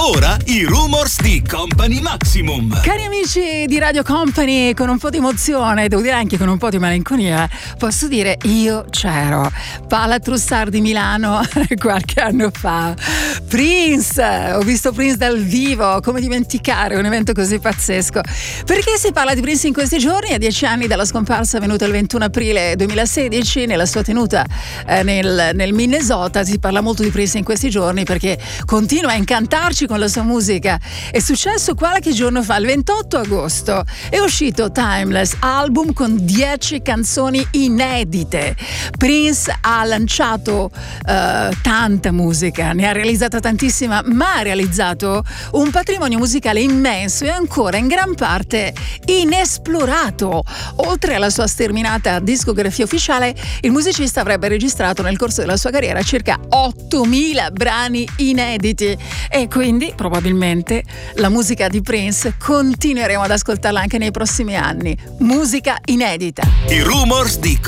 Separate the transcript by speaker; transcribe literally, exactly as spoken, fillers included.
Speaker 1: ora i rumors di Company Maximum.
Speaker 2: Cari amici di Radio Company, con un po' di emozione, devo dire anche con un po' di malinconia, posso dire io c'ero. Palatrussar di Milano qualche anno fa. Prince, ho visto Prince dal vivo, come dimenticare un evento così pazzesco. Perché si parla di Prince in questi giorni? A dieci anni dalla scomparsa avvenuta il ventuno aprile duemilasedici nella sua tenuta eh, nel, nel Minnesota. Si parla molto di Prince in questi giorni perché continua a incantarci con la sua musica. È successo qualche giorno fa, il ventotto agosto, è uscito Timeless, album con dieci canzoni inedite. Prince ha lanciato uh, tanta musica, ne ha realizzata tantissima, ma ha realizzato un patrimonio musicale immenso e ancora in gran parte inesplorato. Oltre alla sua sterminata discografia ufficiale, il musicista avrebbe registrato nel corso della sua carriera circa ottomila brani inediti e quindi probabilmente la musica di Prince continueremo ad ascoltarla anche nei prossimi anni. Musica inedita.
Speaker 1: I rumors di